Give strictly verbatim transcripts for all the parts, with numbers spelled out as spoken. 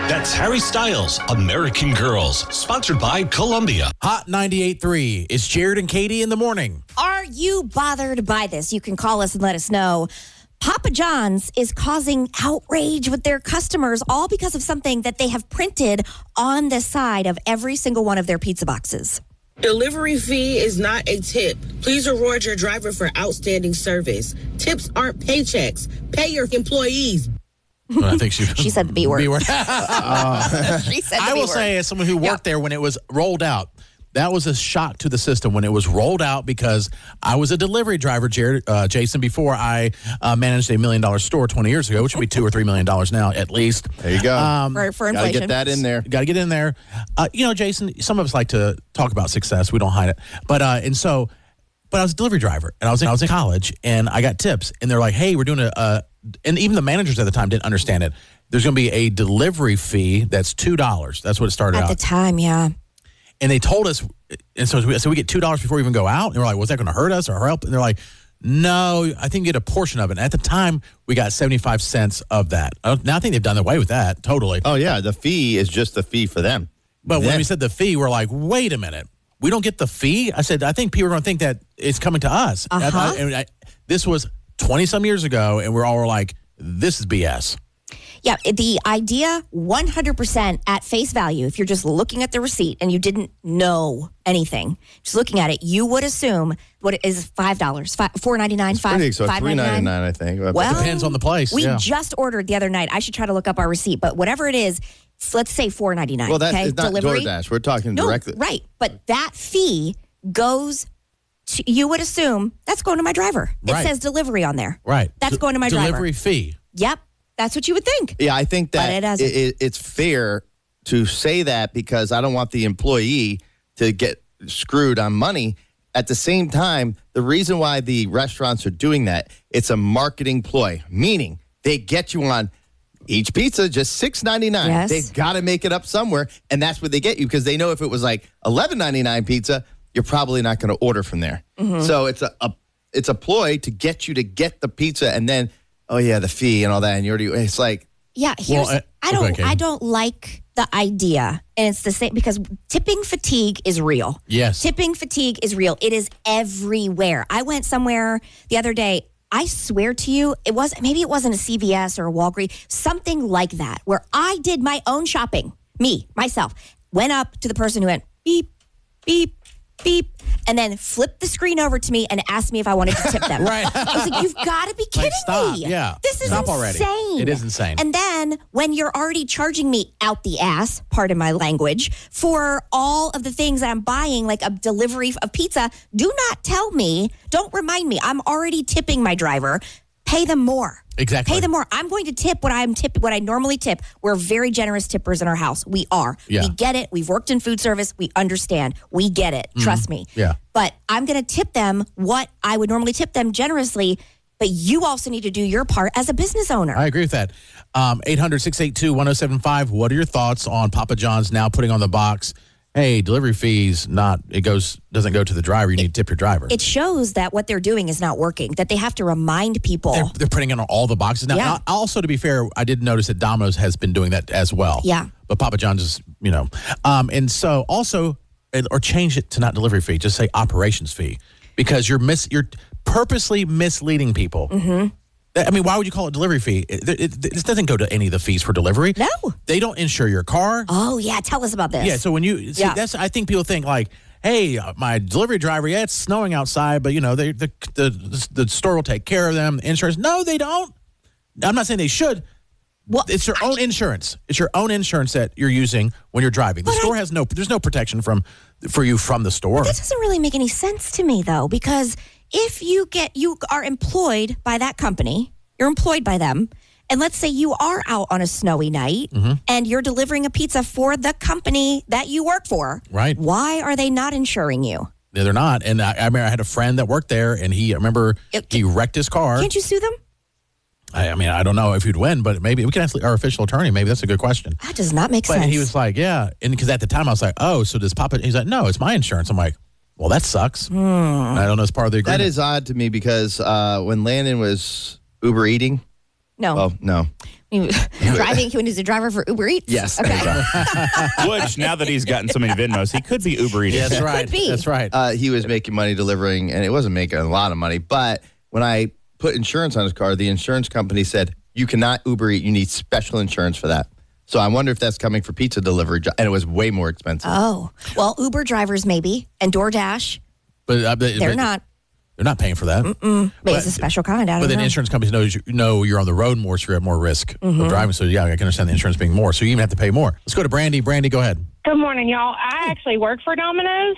That's Harry Styles, American Girls, sponsored by Columbia. Hot ninety-eight point three. It's Jared and Katie in the morning. Are you bothered by this? You can call us and let us know. Papa John's is causing outrage with their customers, all because of something that they have printed on the side of every single one of their pizza boxes. Delivery fee is not a tip. Please reward your driver for outstanding service. Tips aren't paychecks. Pay your employees. Well, I think she She said the B word. B word. uh, she said the I B will word. say, as someone who worked Yeah. there when it was rolled out, that was a shock to the system when it was rolled out, because I was a delivery driver, Jared, uh, Jason, before I uh, managed a million dollar store twenty years ago, which would be two or three million dollars now at least. There you go. Um, For, for Gotta inflation. get that in there. Got to get in there. Uh, you know, Jason, some of us like to talk about success. We don't hide it. But, uh, and so, but I was a delivery driver, and I was in, I was in college, and I got tips, and they're like, hey, we're doing a, uh, and even the managers at the time didn't understand it. There's going to be a delivery fee that's two dollars. That's what it started At out. the time, yeah. And they told us, and so we, so we get two dollars before we even go out. And we're like, was that going to hurt us or help? And they're like, no, I think you get a portion of it. And at the time, we got seventy-five cents of that. Uh, Now I think they've done away with that totally. Oh, yeah. The fee is just the fee for them. But when Then- we said the fee, we're like, wait a minute. We don't get the fee? I said, I think people are going to think that it's coming to us. Uh-huh. I- I- I- this was twenty-some years ago, and we're all were like, this is B S. Yeah, the idea one hundred percent at face value, if you're just looking at the receipt and you didn't know anything, just looking at it, you would assume what is five dollars, four ninety-nine, I think so. five three ninety-nine. ninety-nine, I think. Well, Depends on the place. We yeah. just ordered the other night. I should try to look up our receipt, but whatever it is, let's say four ninety-nine. well, that's okay? it's not Delivery. DoorDash. We're talking No, directly. right. But that fee goes to, you would assume, that's going to my driver. It Right. says delivery on there. Right. That's D- going to my driver. Delivery fee. Yep. That's what you would think. Yeah, I think But that it it doesn't. it, it's fair to say that, because I don't want the employee to get screwed on money. At the same time, the reason why the restaurants are doing that, it's a marketing ploy, meaning they get you on each pizza just six ninety-nine. Yes. They've got to make it up somewhere, and that's what they get you, because they know if it was like eleven ninety-nine pizza, you're probably not going to order from there. Mm-hmm. So it's a, a it's a ploy to get you to get the pizza, and then oh yeah, the fee and all that, and you already it's like. Yeah, here's Well, uh, I don't okay, I Katie. don't like the idea, and it's the same because tipping fatigue is real. Yes. Tipping fatigue is real. It is everywhere. I went somewhere the other day. I swear to you, it was maybe it wasn't a C V S or a Walgreens, something like that, where I did my own shopping. Me, myself, went up to the person who went beep, beep, beep, and then flipped the screen over to me and asked me if I wanted to tip them. Right. I was like, you've got to be kidding Like, stop. me. Yeah. This is Stop already. insane. It is insane. And then when you're already charging me out the ass, pardon my language, for all of the things that I'm buying, like a delivery of pizza, do not tell me, don't remind me, I'm already tipping my driver. Pay them more. Exactly. Pay them more. I'm going to tip what I'm tip what I normally tip. We're very generous tippers in our house. We are. Yeah. We get it. We've worked in food service. We understand. We get it. Trust me. Yeah. But I'm going to tip them what I would normally tip them generously. But you also need to do your part as a business owner. I agree with that. Um, eight hundred, six eight two, one oh seven five. What are your thoughts on Papa John's now putting on the box, hey, delivery fees, not, it goes, doesn't go to the driver. You need to tip your driver. It shows that what they're doing is not working, that they have to remind people. They're, they're putting it on all the boxes now. Yeah. Now, also, to be fair, I did notice that Domino's has been doing that as well. Yeah. But Papa John's is, you know. Um, and so also, or change it to not delivery fee, just say operations fee, because you're mis, you're purposely misleading people. Mm-hmm. I mean, why would you call it delivery fee? It, it, it, this doesn't go to any of the fees for delivery. No. They don't insure your car. Oh, yeah. Tell us about this. Yeah, so when you see, Yeah. that's, I think people think like, hey, uh, my delivery driver, yeah, it's snowing outside, but you know, they, the, the the store will take care of them. Insurance, no, they don't. I'm not saying they should. Well, It's your own insurance. It's your own insurance that you're using when you're driving. The But store I- has no, there's no protection from for you from the store. That doesn't really make any sense to me, though, because if you get you are employed by that company, you're employed by them, and let's say you are out on a snowy night Mm-hmm. and you're delivering a pizza for the company that you work for. Right. Why are they not insuring you? No, they're not. And I, I remember I had a friend that worked there, and he, I remember It- he wrecked his car. Can't you sue them? I, I mean, I don't know if he'd win, but maybe we can ask our official attorney. Maybe that's a good question. That does not make But sense. he was like, yeah. And because at the time I was like, oh, so does Papa? He's like, no, it's my insurance. I'm like, well, that sucks. Hmm. And I don't know. It's part of the agreement. That is odd to me, because uh, when Landon was Uber eating, no. oh, no. Driving when he's a driver for Uber Eats? Yes. Okay. Which, now that he's gotten so many Venmos, he could be Uber eating. Yeah, that's right. Could be. That's right. Uh, he was making money delivering, and it wasn't making a lot of money. But when I put insurance on his car, the insurance company said, you cannot Uber Eat. You need special insurance for that. So I wonder if that's coming for pizza delivery. And it was way more expensive. Oh, well, Uber drivers maybe, and DoorDash, but uh, but- they're but not. They're not paying for that. But, But- it's a special kind. I But don't then know. insurance companies know you know you're on the road more, so you have more risk Mm-hmm. of driving. So yeah, I can understand the insurance being more. So you even have to pay more. Let's go to Brandy. Brandy, go ahead. Good morning, y'all. I actually work for Domino's,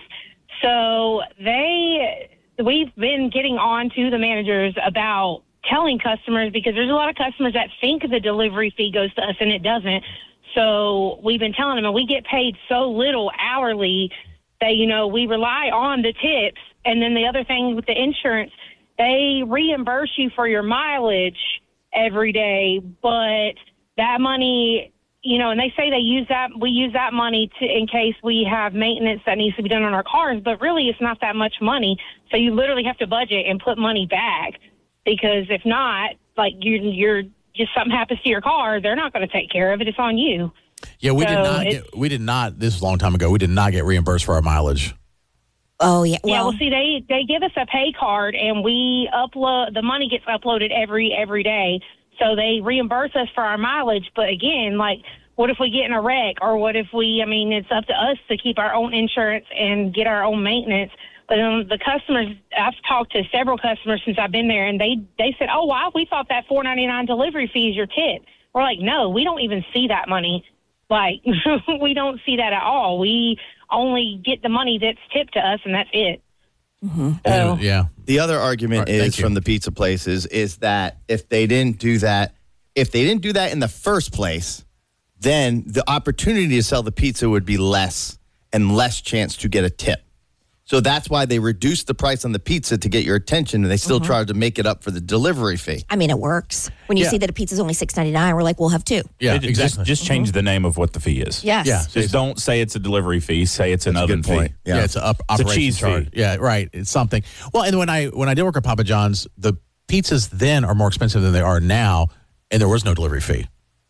so they we've been getting on to the managers about telling customers, because there's a lot of customers that think the delivery fee goes to us and it doesn't. So we've been telling them, and we get paid so little hourly that, you know, we rely on the tips. And then the other thing with the insurance, they reimburse you for your mileage every day, but that money, you know, and they say they use that, we use that money to, in case we have maintenance that needs to be done on our cars, but really it's not that much money. So you literally have to budget and put money back, because if not, like you, you're just something happens to your car, they're not going to take care of it. It's on you. Yeah, we did So not. it's- Get, we did not. This was a long time ago. We did not get reimbursed for our mileage. Oh, yeah. yeah, Well, well, see, they they give us a pay card, and we upload, the money gets uploaded every every day. So they reimburse us for our mileage. But again, like, what if we get in a wreck, or what if we? I mean, it's up to us to keep our own insurance and get our own maintenance. But um, the customers, I've talked to several customers since I've been there, and they they said, "Oh, wow, we thought that four ninety-nine delivery fee is your tip." We're like, "No, we don't even see that money. Like, we don't see that at all. We only get the money that's tipped to us, and that's it." So, Yeah. The other argument All right, thank is you. from the pizza places is that if they didn't do that, if they didn't do that in the first place, then the opportunity to sell the pizza would be less and less chance to get a tip. So that's why they reduced the price on the pizza to get your attention, and they still tried to make it up for the delivery fee. I mean, it works. When you Yeah. see that a pizza's only six ninety-nine, we're like, we'll have two. Yeah. Just- Exactly. Just, change the name of what the fee is. Yes. Yeah. Just don't say it's a delivery fee. Say it's an That's a oven good point. fee. Yeah, it's a up, It's a operation cheese charge. fee. Yeah, right. It's something. Well, and when I when I did work at Papa John's, the pizzas then are more expensive than they are now, and there was no delivery fee.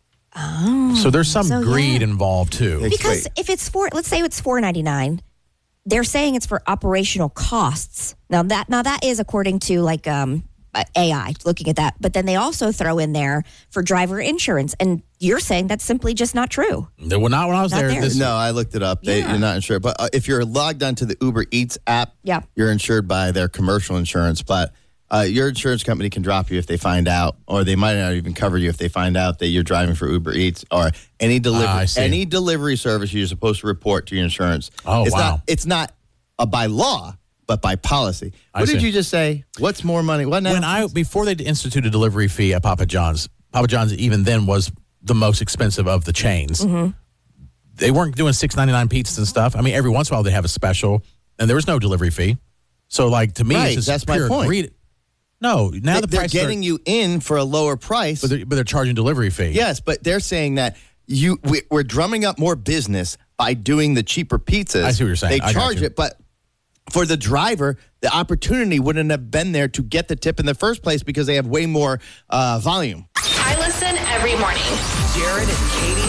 Oh, so there's some so greed yeah. involved too. Because Wait. if it's four, let's say it's four ninety-nine, they're saying it's for operational costs. Now that now that is according to like um, A I looking at that, but then they also throw in there for driver insurance, and you're saying that's simply just not true. Well, not when I was Not there. there. This, No, I looked it up. They, Yeah. You're not insured. But uh, if you're logged onto the Uber Eats app, Yeah. you're insured by their commercial insurance. But uh, your insurance company can drop you if they find out, or they might not even cover you if they find out that you're driving for Uber Eats or any delivery Ah, I see. any delivery service you're supposed to report to your insurance. Oh, it's wow. Not, it's not uh, by law, but by policy. I What did see. you just say? What's more money? What now? when I before they instituted a delivery fee at Papa John's, Papa John's even then was the most expensive of the chains. They weren't doing six ninety-nine pizzas and stuff. I mean, every once in a while they have a special, and there was no delivery fee. So, like to me, Right, it's just that's my pure point. greed. No, now They- the they're price getting you in for a lower price. but they're, but they're charging delivery fee. Yes, but they're saying that you we, we're drumming up more business by doing the cheaper pizzas. I see what you're saying. They I got charge you. it, but for the driver, the opportunity wouldn't have been there to get the tip in the first place because they have way more uh, volume. I listen every morning. Jared and Katie